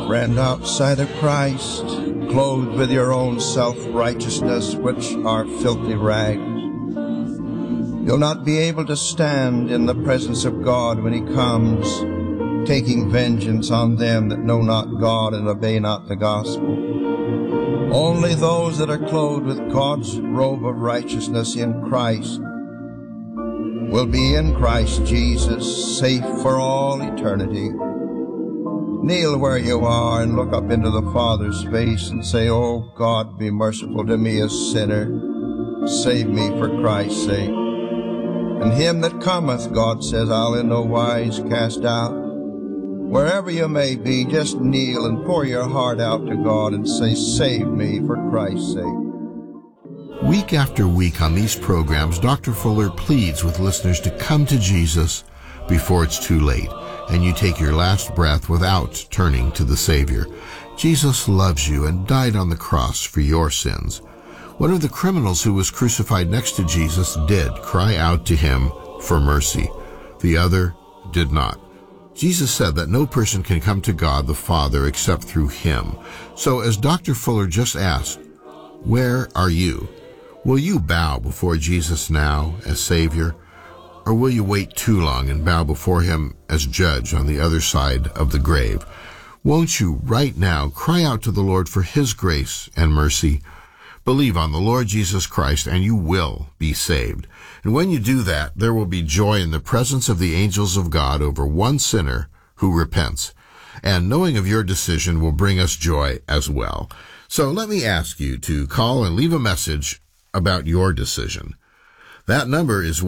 friend, outside of Christ, clothed with your own self-righteousness, which are filthy rags. You'll not be able to stand in the presence of God when he comes, taking vengeance on them that know not God and obey not the gospel. Only those that are clothed with God's robe of righteousness in Christ will be in Christ Jesus, safe for all eternity. Kneel where you are and look up into the Father's face and say, "Oh God, be merciful to me, a sinner. Save me for Christ's sake. And him that cometh," God says, "I'll in no wise cast out." Wherever you may be, just kneel and pour your heart out to God and say, "Save me for Christ's sake." Week after week on these programs, Dr. Fuller pleads with listeners to come to Jesus before it's too late and you take your last breath without turning to the Savior. Jesus loves you and died on the cross for your sins. One of the criminals who was crucified next to Jesus did cry out to him for mercy. The other did not. Jesus said that no person can come to God the Father except through him. So as Dr. Fuller just asked, where are you? Will you bow before Jesus now as Savior? Or will you wait too long and bow before him as judge on the other side of the grave? Won't you right now cry out to the Lord for his grace and mercy? Believe on the Lord Jesus Christ and you will be saved. And when you do that, there will be joy in the presence of the angels of God over one sinner who repents. And knowing of your decision will bring us joy as well. So let me ask you to call and leave a message about your decision. That number is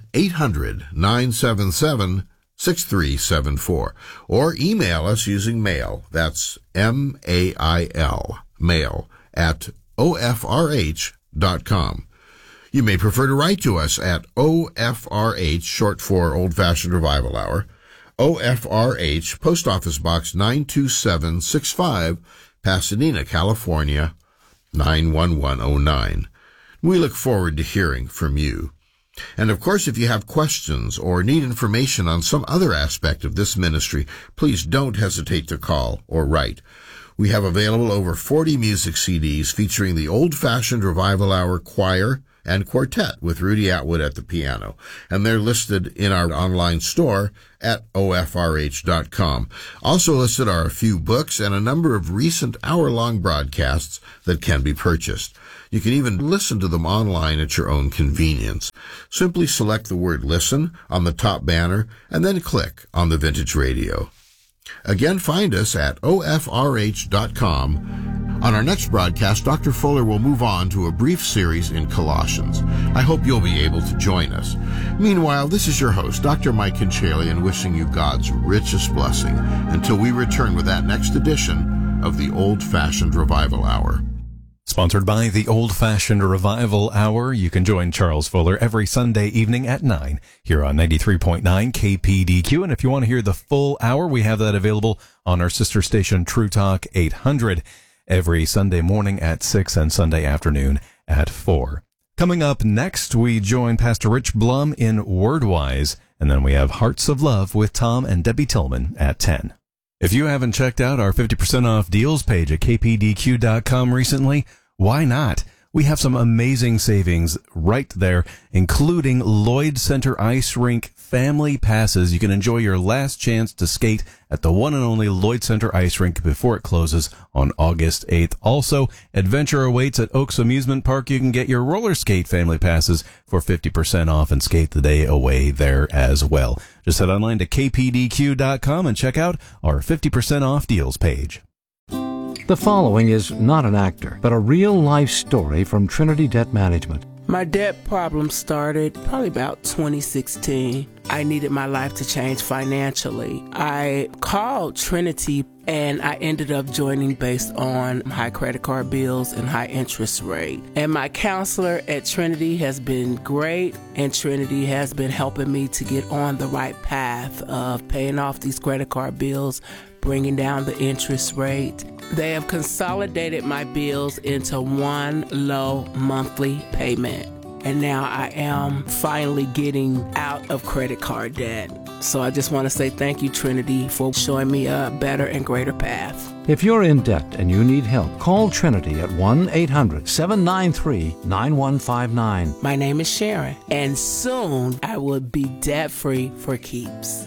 1-800-977-6374. Or email us using mail. That's M-A-I-L, mail, at ofrh.com. You may prefer to write to us at OFRH, short for Old Fashioned Revival Hour, OFRH, Post Office Box 92765, Pasadena, California, 91109. We look forward to hearing from you. And of course, if you have questions or need information on some other aspect of this ministry, please don't hesitate to call or write. We have available over 40 music CDs featuring the Old Fashioned Revival Hour Choir and Quartet with Rudy Atwood at the piano, and they're listed in our online store at ofrh.com. Also listed are a few books and a number of recent hour-long broadcasts that can be purchased. You can even listen to them online at your own convenience. Simply select the word "Listen" on the top banner and then click on the Vintage Radio. Again, find us at ofrh.com. On our next broadcast, Dr. Fuller will move on to a brief series in Colossians. I hope you'll be able to join us. Meanwhile, this is your host, Dr. Mike Conchalian, wishing you God's richest blessing until we return with that next edition of the Old Fashioned Revival Hour. Sponsored by the Old Fashioned Revival Hour. You can join Charles Fuller every Sunday evening at 9 here on 93.9 KPDQ. And if you want to hear the full hour, we have that available on our sister station, True Talk 800, every Sunday morning at 6 and Sunday afternoon at 4. Coming up next, we join Pastor Rich Blum in Wordwise, and then we have Hearts of Love with Tom and Debbie Tillman at 10. If you haven't checked out our 50% off deals page at kpdq.com recently, why not? We have some amazing savings right there, including Lloyd Center Ice Rink family passes. You can enjoy your last chance to skate at the one and only Lloyd Center Ice Rink before it closes on August 8th. Also, adventure awaits at Oaks Amusement Park. You can get your roller skate family passes for 50% off and skate the day away there as well. Just head online to kpdq.com and check out our 50% off deals page. The following is not an actor, but a real-life story from Trinity Debt Management. My debt problem started probably about 2016. I needed my life to change financially. I called Trinity and I ended up joining based on high credit card bills and high interest rate. And my counselor at Trinity has been great, and Trinity has been helping me to get on the right path of paying off these credit card bills, bringing down the interest rate. They have consolidated my bills into one low monthly payment. And now I am finally getting out of credit card debt. So I just want to say thank you, Trinity, for showing me a better and greater path. If you're in debt and you need help, call Trinity at 1-800-793-9159. My name is Sharon, and soon I will be debt-free for keeps.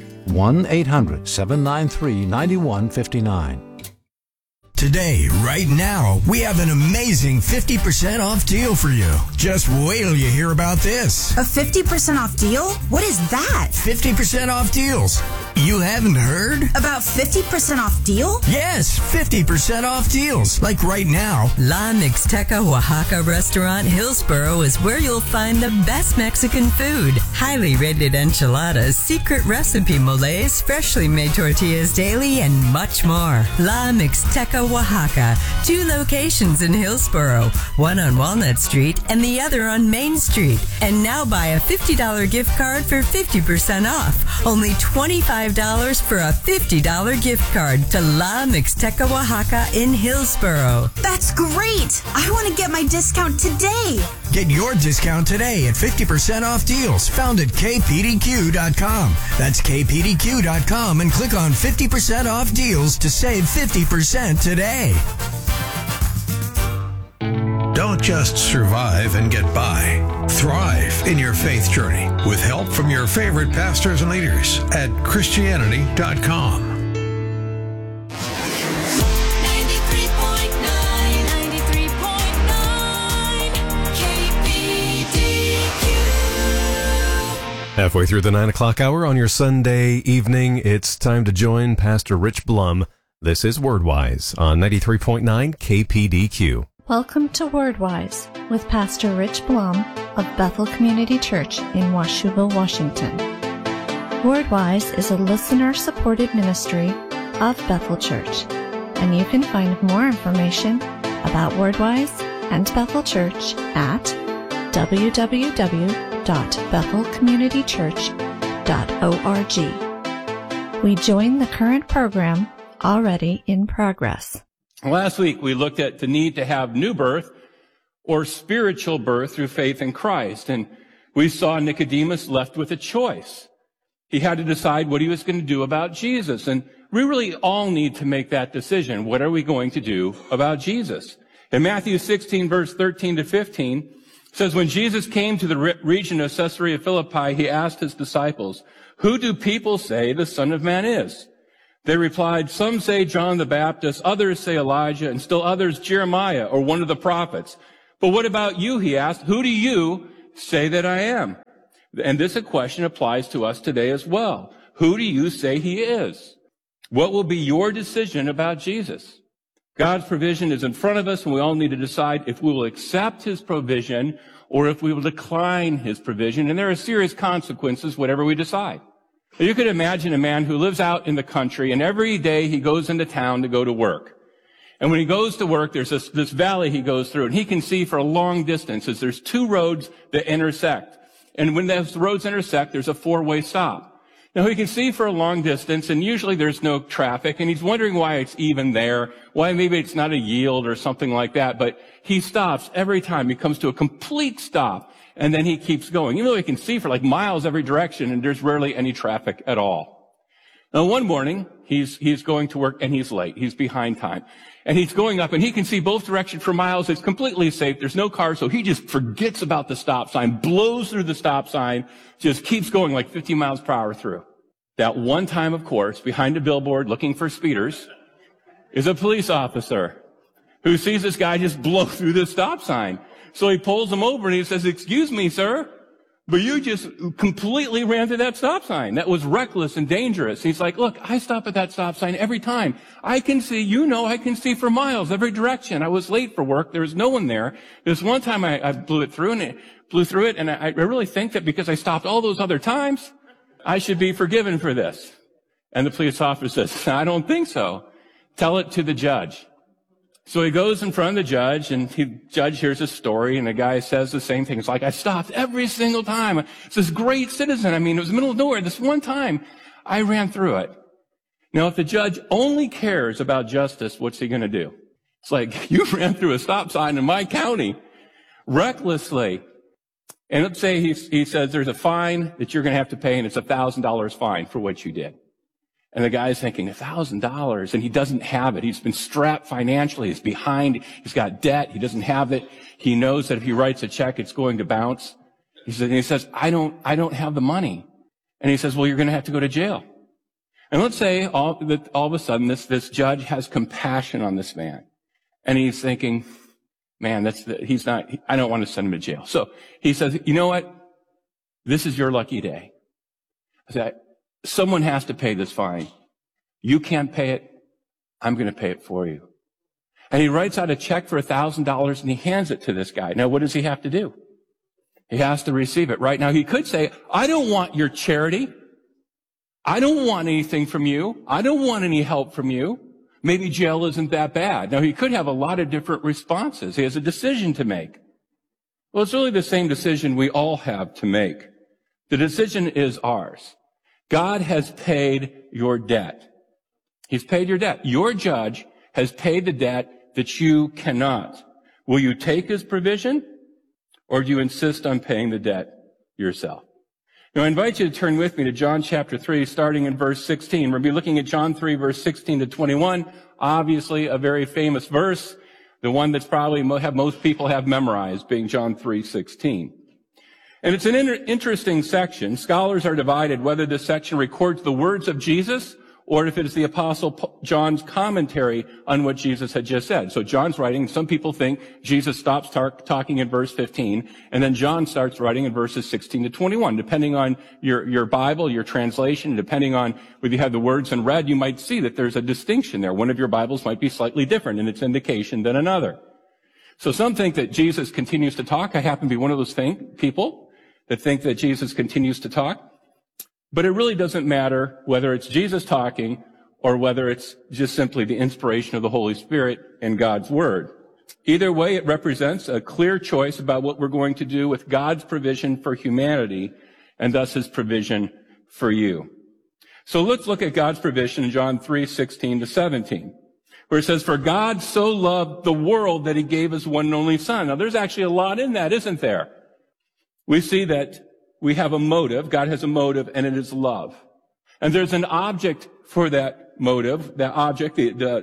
1-800-793-9159. Today, right now, we have an amazing 50% off deal for you. Just wait till you hear about this. A 50% off deal? What is that? 50% off deals. You haven't heard? About 50% off deal? Yes, 50% off deals. Like right now. La Mixteca Oaxaca Restaurant Hillsboro is where you'll find the best Mexican food. Highly rated enchiladas, secret recipe moles, freshly made tortillas daily, and much more. La Mixteca Oaxaca. 2 locations in Hillsboro. One on Walnut Street and the other on Main Street. And now buy a $50 gift card for 50% off. Only $25 for a $50 gift card to La Mixteca Oaxaca in Hillsboro. That's great! I want to get my discount today. Get your discount today at 50% off deals found at kpdq.com. That's kpdq.com and click on 50% off deals to save 50% today. Don't just survive and get by. Thrive in your faith journey with help from your favorite pastors and leaders at Christianity.com. 93.9 KPDQ. Halfway through the 9 o'clock hour on your Sunday evening, it's time to join Pastor Rich Blum. This is WordWise on 93.9 KPDQ. Welcome to WordWise with Pastor Rich Blum of Bethel Community Church in Washougal, Washington. WordWise is a listener-supported ministry of Bethel Church, and you can find more information about WordWise and Bethel Church at www.bethelcommunitychurch.org. We join the current program already in progress. Last week, we looked at the need to have new birth or spiritual birth through faith in Christ. And we saw Nicodemus left with a choice. He had to decide what he was going to do about Jesus. And we really all need to make that decision. What are we going to do about Jesus? In Matthew 16, verse 13 to 15, it says, when Jesus came to the region of Caesarea Philippi, he asked his disciples, who do people say the Son of Man is? They replied, some say John the Baptist, others say Elijah, and still others Jeremiah or one of the prophets. But what about you, he asked, who do you say that I am? And this question applies to us today as well. Who do you say he is? What will be your decision about Jesus? God's provision is in front of us, and we all need to decide if we will accept his provision or if we will decline his provision. And there are serious consequences, whatever we decide. You could imagine a man who lives out in the country, and every day he goes into town to go to work. And when he goes to work, there's this valley he goes through, and he can see for a long distance as there's 2 roads that intersect. And when those roads intersect, there's a 4-way stop. Now, he can see for a long distance, and usually there's no traffic, and he's wondering why it's even there, why maybe it's not a yield or something like that, but he stops every time. He comes to a complete stop. And then he keeps going. Even though he can see for like miles every direction, and there's rarely any traffic at all. Now, one morning, he's going to work, and he's late. He's behind time. And he's going up, and he can see both directions for miles. It's completely safe. There's no cars, so he just forgets about the stop sign, blows through the stop sign, just keeps going like 50 miles per hour through. That one time, of course, behind a billboard looking for speeders is a police officer who sees this guy just blow through the stop sign. So he pulls him over and he says, excuse me, sir, but you just completely ran through that stop sign. That was reckless and dangerous. He's like, look, I stop at that stop sign every time. I can see, I can see for miles, every direction. I was late for work. There was no one there. This one time I blew through it, and I really think that because I stopped all those other times, I should be forgiven for this. And the police officer says, I don't think so. Tell it to the judge. So he goes in front of the judge, and the judge hears his story, and the guy says the same thing. It's like, I stopped every single time. It's this great citizen. I mean, it was the middle of nowhere. This one time, I ran through it. Now, if the judge only cares about justice, what's he going to do? It's like, you ran through a stop sign in my county recklessly. And let's say he says there's a fine that you're going to have to pay, and it's $1,000 fine for what you did. And the guy's thinking, $1,000, and he doesn't have it. He's been strapped financially. He's behind. He's got debt. He doesn't have it. He knows that if he writes a check, it's going to bounce. He says, I don't have the money. And he says, well, you're going to have to go to jail. And let's say all of a sudden this judge has compassion on this man. And he's thinking, man, I don't want to send him to jail. So he says, you know what? This is your lucky day. I said, someone has to pay this fine. You can't pay it. I'm going to pay it for you. And he writes out a check for $1,000 and he hands it to this guy. Now, what does he have to do? He has to receive it. Right now, he could say, I don't want your charity. I don't want anything from you. I don't want any help from you. Maybe jail isn't that bad. Now, he could have a lot of different responses. He has a decision to make. Well, it's really the same decision we all have to make. The decision is ours. God has paid your debt. He's paid your debt. Your judge has paid the debt that you cannot. Will you take his provision, or do you insist on paying the debt yourself? Now, I invite you to turn with me to John chapter 3, starting in verse 16. We'll be looking at John 3, verse 16 to 21. Obviously, a very famous verse, the one that's probably most people have memorized, being John 3:16. And it's an interesting section. Scholars are divided whether this section records the words of Jesus or if it is the Apostle John's commentary on what Jesus had just said. So John's writing. Some people think Jesus stops talking in verse 15, and then John starts writing in verses 16 to 21. Depending on your Bible, your translation, depending on whether you have the words in red, you might see that there's a distinction there. One of your Bibles might be slightly different in its indication than another. So some think that Jesus continues to talk. I happen to be one of those people that think that Jesus continues to talk. But it really doesn't matter whether it's Jesus talking or whether it's just simply the inspiration of the Holy Spirit in God's Word. Either way, it represents a clear choice about what we're going to do with God's provision for humanity and thus his provision for you. So let's look at God's provision in John 3:16 to 17, where it says, for God so loved the world that he gave his one and only Son. Now, there's actually a lot in that, isn't there? We see that we have a motive. God has a motive, and it is love. And there's an object for that motive. That object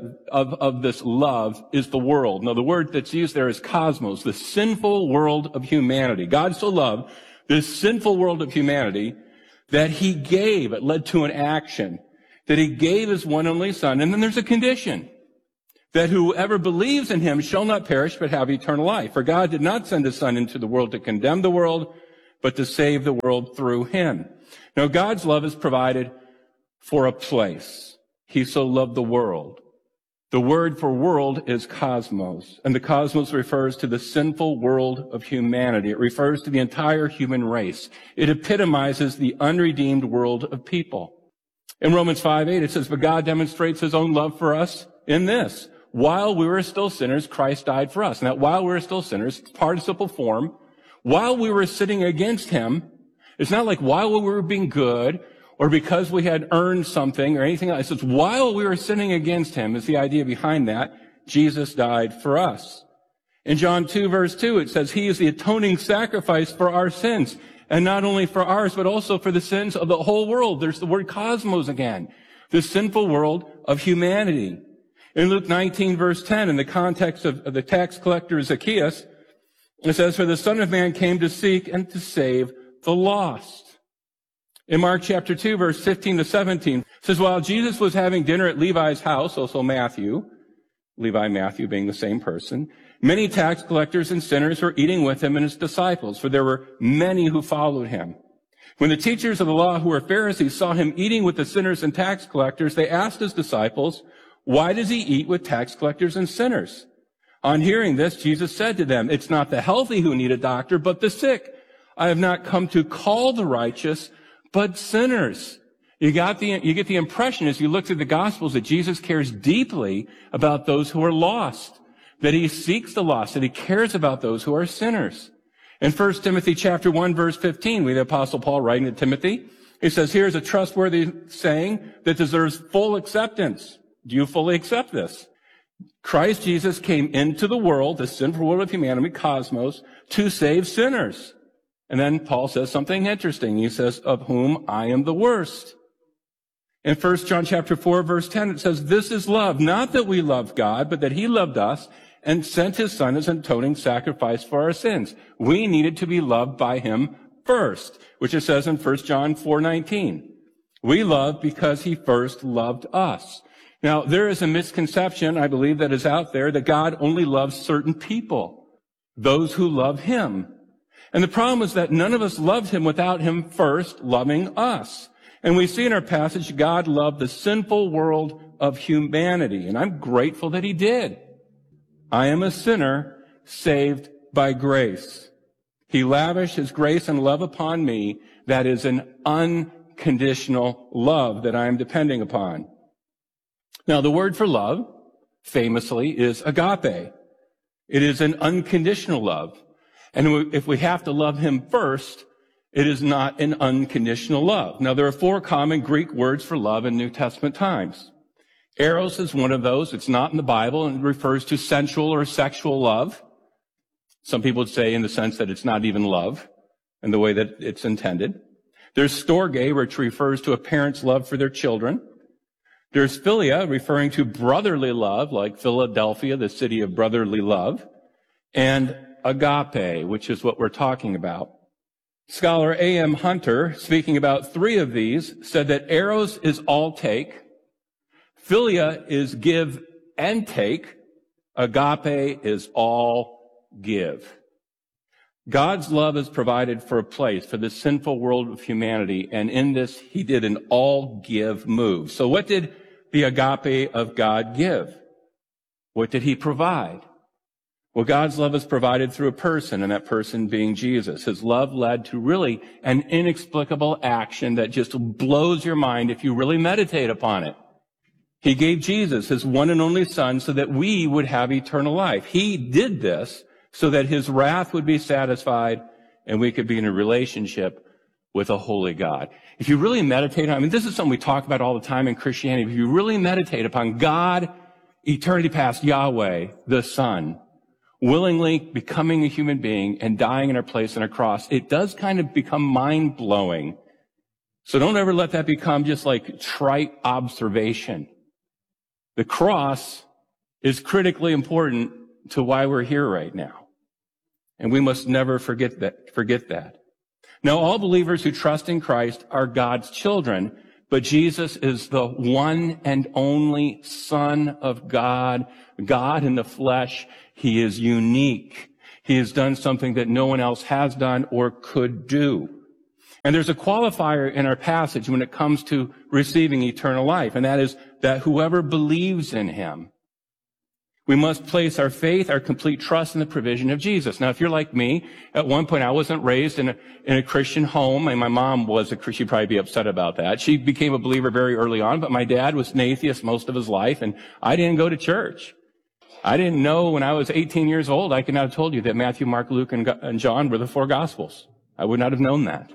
of this love is the world. Now, the word that's used there is cosmos, the sinful world of humanity. God so loved this sinful world of humanity that he gave. It led to an action that he gave his one and only Son. And then there's a condition that whoever believes in him shall not perish but have eternal life. For God did not send his Son into the world to condemn the world, but to save the world through him. Now, God's love is provided for a place. He so loved the world. The word for world is cosmos, and the cosmos refers to the sinful world of humanity. It refers to the entire human race. It epitomizes the unredeemed world of people. In Romans 5:8, it says, but God demonstrates his own love for us in this. While we were still sinners, Christ died for us. And that while we were still sinners, participle form, while we were sitting against him, it's not like while we were being good or because we had earned something or anything else. It's while we were sinning against him is the idea behind that. Jesus died for us. In John 2, verse 2, it says, he is the atoning sacrifice for our sins. And not only for ours, but also for the sins of the whole world. There's the word cosmos again. The sinful world of humanity. In Luke 19, verse 10, in the context of the tax collector Zacchaeus, it says, for the Son of Man came to seek and to save the lost. In Mark chapter 2, verse 15 to 17, it says, while Jesus was having dinner at Levi's house, also Matthew, Matthew being the same person, many tax collectors and sinners were eating with him and his disciples, for there were many who followed him. When the teachers of the law who were Pharisees saw him eating with the sinners and tax collectors, they asked his disciples, why does he eat with tax collectors and sinners? On hearing this, Jesus said to them, it's not the healthy who need a doctor, but the sick. I have not come to call the righteous, but sinners. You get the impression as you look through the Gospels that Jesus cares deeply about those who are lost, that he seeks the lost, that he cares about those who are sinners. In 1 Timothy chapter 1, verse 15, we have the Apostle Paul writing to Timothy. He says, here's a trustworthy saying that deserves full acceptance. Do you fully accept this? Christ Jesus came into the world, the sinful world of humanity, cosmos, to save sinners. And then Paul says something interesting. He says, of whom I am the worst. In 1 John chapter 4, verse 10, it says, this is love, not that we loved God, but that he loved us and sent his son as an atoning sacrifice for our sins. We needed to be loved by him first, which it says in 1 John 4:19. We love because he first loved us. Now, there is a misconception, I believe, that is out there that God only loves certain people, those who love him. And the problem is that none of us loved him without him first loving us. And we see in our passage, God loved the sinful world of humanity. And I'm grateful that he did. I am a sinner saved by grace. He lavished his grace and love upon me. That is an unconditional love that I am depending upon. Now, the word for love, famously, is agape. It is an unconditional love. And if we have to love him first, it is not an unconditional love. Now, there are 4 common Greek words for love in New Testament times. Eros is one of those. It's not in the Bible, and it refers to sensual or sexual love. Some people would say in the sense that it's not even love in the way that it's intended. There's storge, which refers to a parent's love for their children. There's philia, referring to brotherly love, like Philadelphia, the city of brotherly love. And agape, which is what we're talking about. Scholar A.M. Hunter, speaking about 3 of these, said that eros is all take, philia is give and take, agape is all give. God's love is provided for a place for the sinful world of humanity, and in this, he did an all-give move. So what did the agape of God give? What did he provide? Well, God's love is provided through a person, and that person being Jesus. His love led to really an inexplicable action that just blows your mind if you really meditate upon it. He gave Jesus, his one and only Son, so that we would have eternal life. He did this so that his wrath would be satisfied and we could be in a relationship with a holy God. If you really meditate on, this is something we talk about all the time in Christianity. If you really meditate upon God, eternity past, Yahweh, the Son, willingly becoming a human being and dying in our place on a cross, it does kind of become mind-blowing. So don't ever let that become just like trite observation. The cross is critically important to why we're here right now. And we must never forget that. Now, all believers who trust in Christ are God's children, but Jesus is the one and only Son of God, God in the flesh. He is unique. He has done something that no one else has done or could do. And there's a qualifier in our passage when it comes to receiving eternal life, and that is that whoever believes in him. We must place our faith, our complete trust in the provision of Jesus. Now, if you're like me, at one point I wasn't raised in a Christian home, and my mom was a Christian. She'd probably be upset about that. She became a believer very early on, but my dad was an atheist most of his life, and I didn't go to church. I didn't know when I was 18 years old, I could not have told you that Matthew, Mark, Luke, and John were the 4 Gospels. I would not have known that.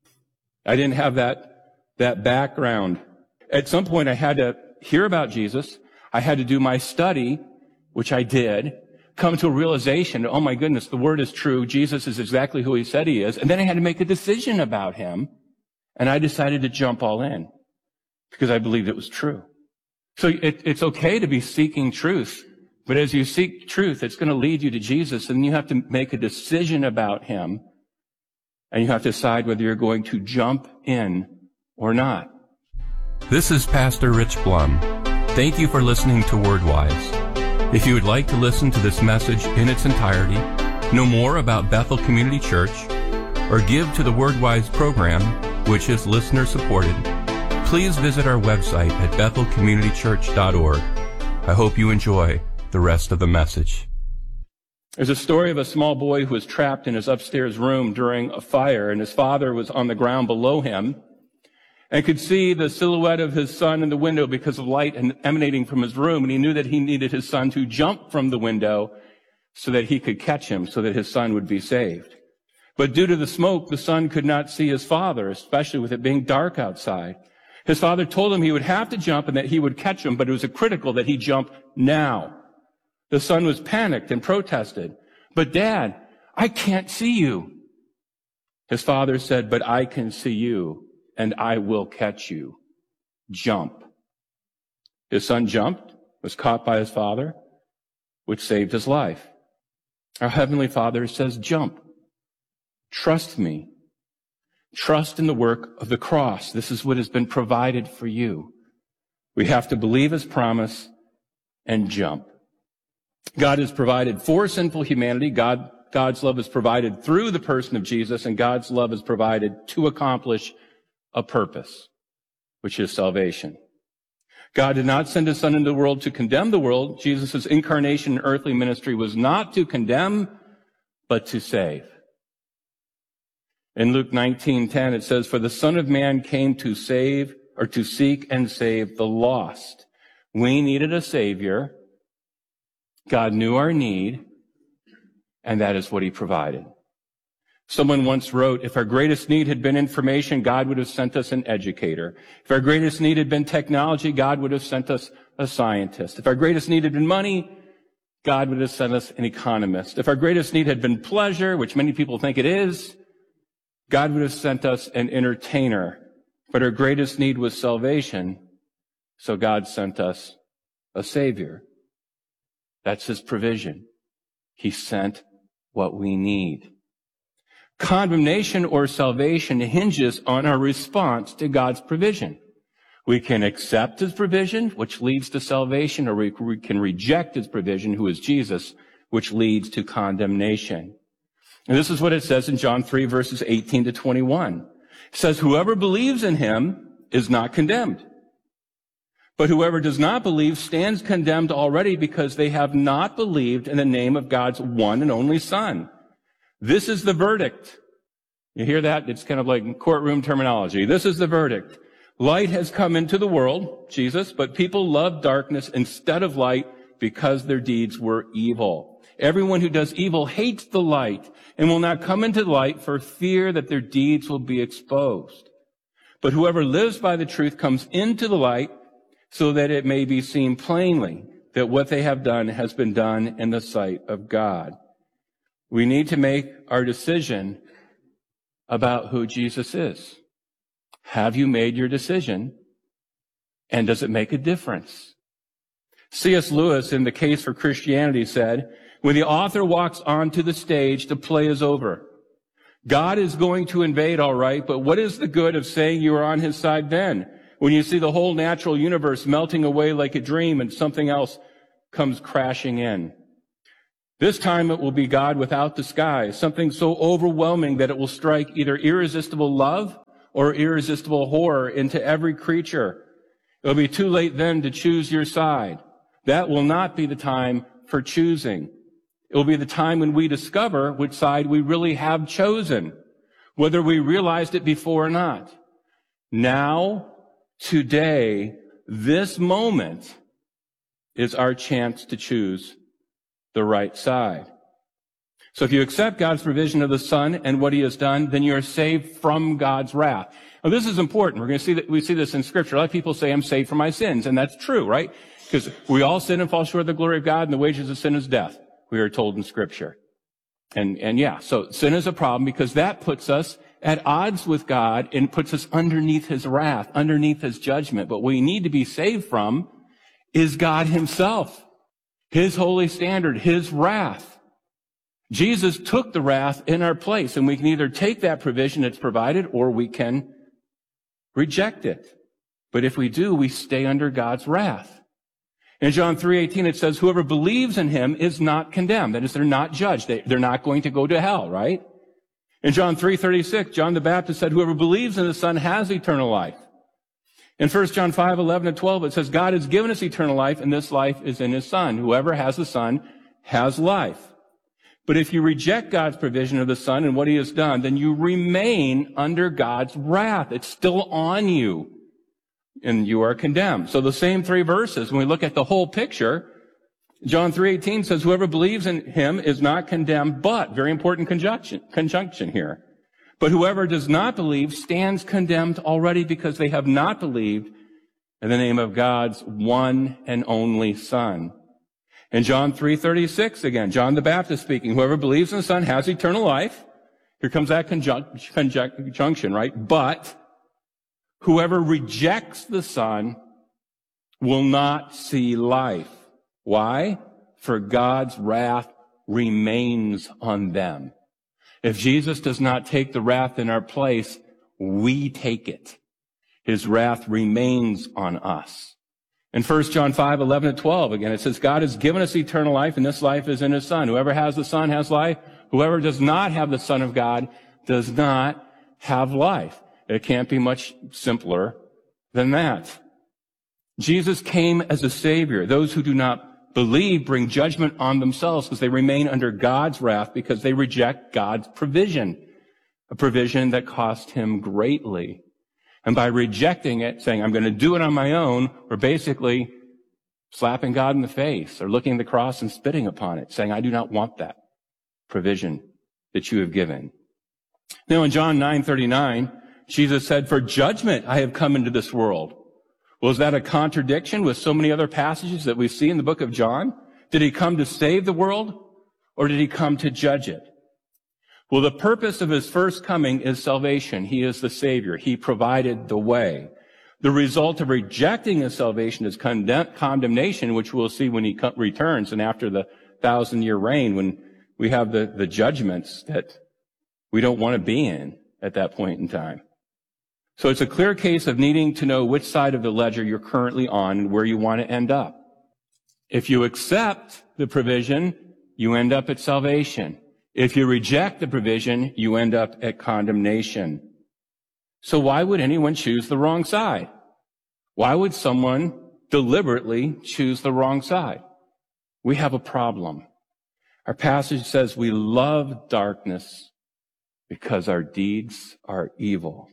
I didn't have that background. At some point, I had to hear about Jesus. I had to do my study, which I did, come to a realization, oh my goodness, the word is true. Jesus is exactly who he said he is. And then I had to make a decision about him. And I decided to jump all in because I believed it was true. So it's okay to be seeking truth. But as you seek truth, it's going to lead you to Jesus, and you have to make a decision about him. And you have to decide whether you're going to jump in or not. This is Pastor Rich Blum. Thank you for listening to WordWise. If you would like to listen to this message in its entirety, know more about Bethel Community Church, or give to the WordWise program, which is listener-supported, please visit our website at bethelcommunitychurch.org. I hope you enjoy the rest of the message. There's a story of a small boy who was trapped in his upstairs room during a fire, and his father was on the ground below him and could see the silhouette of his son in the window because of light emanating from his room. And he knew that he needed his son to jump from the window so that he could catch him, so that his son would be saved. But due to the smoke, the son could not see his father, especially with it being dark outside. His father told him he would have to jump and that he would catch him, but it was critical that he jump now. The son was panicked and protested. But Dad, I can't see you. His father said, but I can see you and I will catch you. Jump. His son jumped, was caught by his father, which saved his life. Our Heavenly Father says, jump. Trust me. Trust in the work of the cross. This is what has been provided for you. We have to believe his promise and jump. God has provided for sinful humanity. God's love is provided through the person of Jesus, and God's love is provided to accomplish a purpose, which is salvation. God did not send his Son into the world to condemn the world. Jesus' incarnation and earthly ministry was not to condemn, but to save. In Luke 19:10, it says, for the Son of Man came to save, or to seek and save the lost. We needed a Savior. God knew our need, and that is what he provided. Someone once wrote, if our greatest need had been information, God would have sent us an educator. If our greatest need had been technology, God would have sent us a scientist. If our greatest need had been money, God would have sent us an economist. If our greatest need had been pleasure, which many people think it is, God would have sent us an entertainer. But our greatest need was salvation, so God sent us a Savior. That's his provision. He sent what we need. Condemnation or salvation hinges on our response to God's provision. We can accept his provision, which leads to salvation, or we can reject his provision, who is Jesus, which leads to condemnation. And this is what it says in John 3, verses 18 to 21. It says, whoever believes in him is not condemned. But whoever does not believe stands condemned already because they have not believed in the name of God's one and only Son. This is the verdict. You hear that? It's kind of like courtroom terminology. This is the verdict. Light has come into the world, Jesus, but people love darkness instead of light because their deeds were evil. Everyone who does evil hates the light and will not come into the light for fear that their deeds will be exposed. But whoever lives by the truth comes into the light so that it may be seen plainly that what they have done has been done in the sight of God. We need to make our decision about who Jesus is. Have you made your decision? And does it make a difference? C.S. Lewis, in The Case for Christianity, said, when the author walks onto the stage, the play is over. God is going to invade, all right, but what is the good of saying you are on his side then, when you see the whole natural universe melting away like a dream and something else comes crashing in? This time it will be God without disguise, something so overwhelming that it will strike either irresistible love or irresistible horror into every creature. It will be too late then to choose your side. That will not be the time for choosing. It will be the time when we discover which side we really have chosen, whether we realized it before or not. Now, today, this moment is our chance to choose the right side. So if you accept God's provision of the Son and what he has done, then you are saved from God's wrath. Now this is important. We're going to see that we see this in Scripture. A lot of people say, I'm saved from my sins. And that's true, right? Because we all sin and fall short of the glory of God, and the wages of sin is death, we are told in Scripture. And yeah, so sin is a problem because that puts us at odds with God and puts us underneath his wrath, underneath his judgment. But what we need to be saved from is God himself, his holy standard, his wrath. Jesus took the wrath in our place, and we can either take that provision that's provided or we can reject it. But if we do, we stay under God's wrath. In John 3:18, it says, whoever believes in him is not condemned. That is, they're not judged. They're not going to go to hell, right? In John 3:36, John the Baptist said, whoever believes in the Son has eternal life. In 1 John 5:11 and 12, it says, God has given us eternal life, and this life is in his Son. Whoever has the Son has life. But if you reject God's provision of the Son and what he has done, then you remain under God's wrath. It's still on you, and you are condemned. So the same three verses, when we look at the whole picture, John 3:18 says, whoever believes in him is not condemned, but, very important conjunction here, but whoever does not believe stands condemned already because they have not believed in the name of God's one and only Son. In John 3:36, again, John the Baptist speaking, whoever believes in the Son has eternal life. Here comes that conjunction, right? But whoever rejects the Son will not see life. Why? For God's wrath remains on them. If Jesus does not take the wrath in our place, we take it. His wrath remains on us. In 1 John 5:11-12, again, it says, God has given us eternal life, and this life is in his Son. Whoever has the Son has life. Whoever does not have the Son of God does not have life. It can't be much simpler than that. Jesus came as a Savior. Those who do not believe bring judgment on themselves because they remain under God's wrath because they reject God's provision, a provision that cost him greatly. And by rejecting it, saying, I'm going to do it on my own, we're basically slapping God in the face or looking at the cross and spitting upon it, saying, I do not want that provision that you have given. Now, in John 9:39, Jesus said, for judgment I have come into this world. Well, is that a contradiction with so many other passages that we see in the book of John? Did he come to save the world, or did he come to judge it? Well, the purpose of his first coming is salvation. He is the Savior. He provided the way. The result of rejecting his salvation is condemnation, which we'll see when he returns and after the 1,000-year reign, when we have the judgments that we don't want to be in at that point in time. So it's a clear case of needing to know which side of the ledger you're currently on and where you want to end up. If you accept the provision, you end up at salvation. If you reject the provision, you end up at condemnation. So why would anyone choose the wrong side? Why would someone deliberately choose the wrong side? We have a problem. Our passage says we love darkness because our deeds are evil.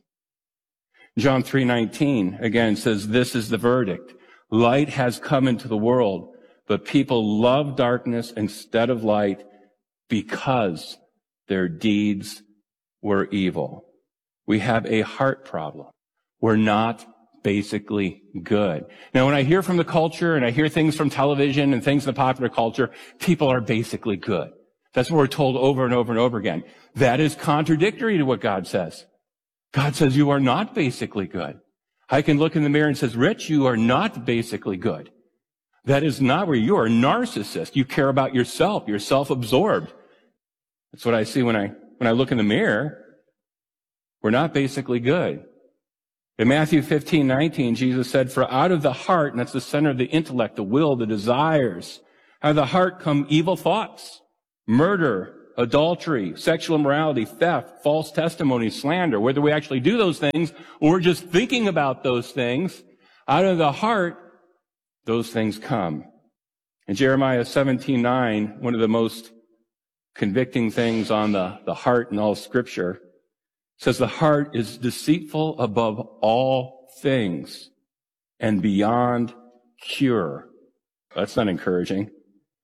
John 3:19 again says, this is the verdict. Light has come into the world, but people love darkness instead of light because their deeds were evil. We have a heart problem. We're not basically good. Now, when I hear from the culture and I hear things from television and things in the popular culture, people are basically good. That's what we're told over and over and over again. That is contradictory to what God says. God says you are not basically good. I can look in the mirror and says, Rich, you are not basically good. That is not where you are a narcissist. You care about yourself. You're self-absorbed. That's what I see when I look in the mirror. We're not basically good. In Matthew 15:19, Jesus said, for out of the heart, and that's the center of the intellect, the will, the desires, out of the heart come evil thoughts, murder, adultery, sexual immorality, theft, false testimony, slander. Whether we actually do those things or we're just thinking about those things, out of the heart, those things come. In Jeremiah 17:9, one of the most convicting things on the heart in all Scripture, says the heart is deceitful above all things and beyond cure. That's not encouraging.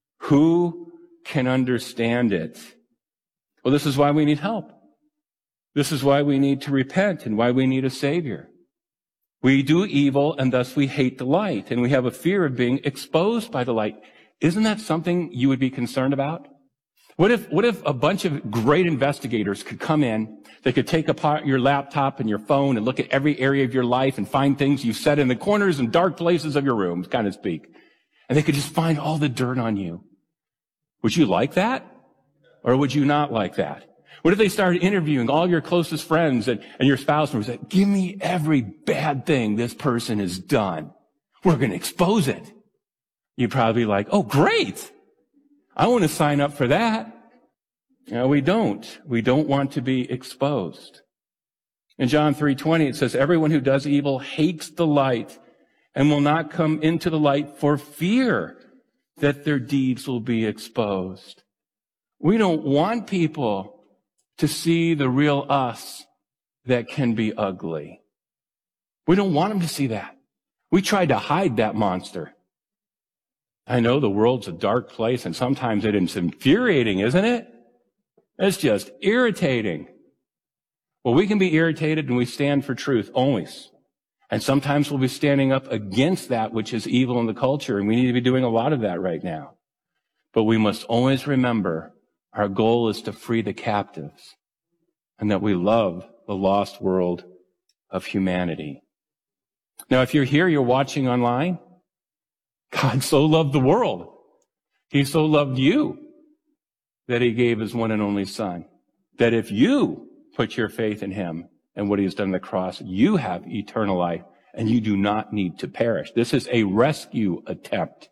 Who can understand it? Well, this is why we need help. This is why we need to repent and why we need a Savior. We do evil and thus we hate the light, and we have a fear of being exposed by the light. Isn't that something you would be concerned about? What if a bunch of great investigators could come in, they could take apart your laptop and your phone and look at every area of your life and find things you've said in the corners and dark places of your room, kind of speak. And they could just find all the dirt on you. Would you like that? Or would you not like that? What if they started interviewing all your closest friends and your spouse and said, give me every bad thing this person has done. We're going to expose it. You'd probably be like, oh, great. I want to sign up for that. No, we don't. We don't want to be exposed. In John 3:20, it says, everyone who does evil hates the light and will not come into the light for fear that their deeds will be exposed. We don't want people to see the real us that can be ugly. We don't want them to see that. We tried to hide that monster. I know the world's a dark place, and sometimes it's infuriating, isn't it? It's just irritating. Well, we can be irritated and we stand for truth always. And sometimes we'll be standing up against that which is evil in the culture, and we need to be doing a lot of that right now. But we must always remember our goal is to free the captives. and that we love the lost world of humanity. Now, if you're here, you're watching online, God so loved the world. He so loved you that he gave his one and only Son, that if you put your faith in him and what he has done on the cross, you have eternal life and you do not need to perish. This is a rescue attempt.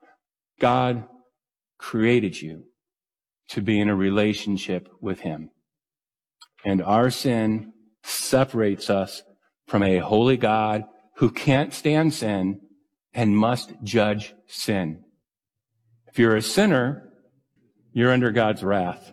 God created you to be in a relationship with him. And our sin separates us from a holy God who can't stand sin and must judge sin. If you're a sinner, you're under God's wrath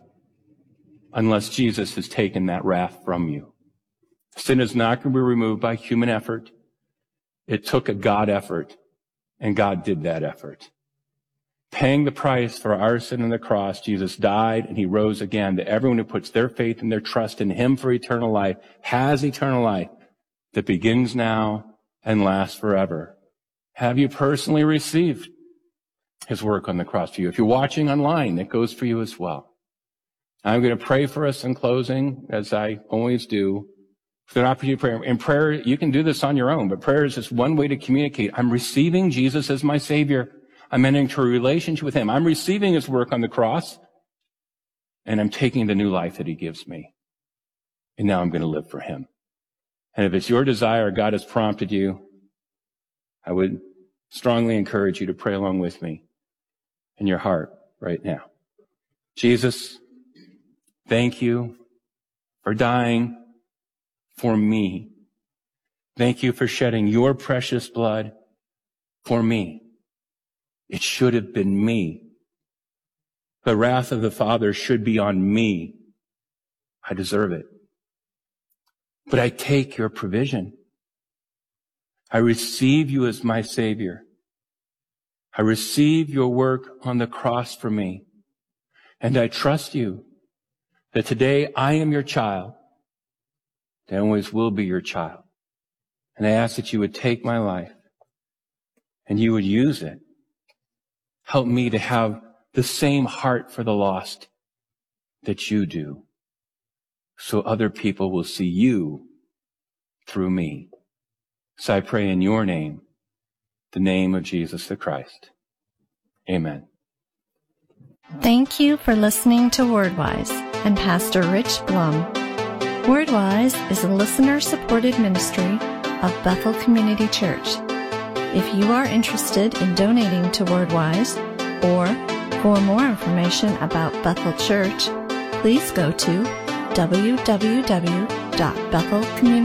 unless Jesus has taken that wrath from you. Sin is not going to be removed by human effort. It took a God effort, and God did that effort. Paying the price for our sin on the cross, Jesus died and he rose again, that everyone who puts their faith and their trust in him for eternal life has eternal life that begins now and lasts forever. Have you personally received his work on the cross for you? If you're watching online, it goes for you as well. I'm going to pray for us in closing, as I always do. For an opportunity to pray. In prayer, you can do this on your own, but prayer is just one way to communicate. I'm receiving Jesus as my Savior. I'm entering into a relationship with him. I'm receiving his work on the cross, and I'm taking the new life that he gives me. And now I'm going to live for him. And if it's your desire, God has prompted you, I would strongly encourage you to pray along with me in your heart right now. Jesus, thank you for dying for me. Thank you for shedding your precious blood for me. It should have been me. The wrath of the Father should be on me. I deserve it. But I take your provision. I receive you as my Savior. I receive your work on the cross for me. And I trust you that today I am your child. I always will be your child. And I ask that you would take my life and you would use it. Help me to have the same heart for the lost that you do, so other people will see you through me. So I pray in your name, the name of Jesus the Christ. Amen. Thank you for listening to WordWise and Pastor Rich Blum. WordWise is a listener-supported ministry of Bethel Community Church. If you are interested in donating to WordWise, or for more information about Bethel Church, please go to www.bethelcommunity.org.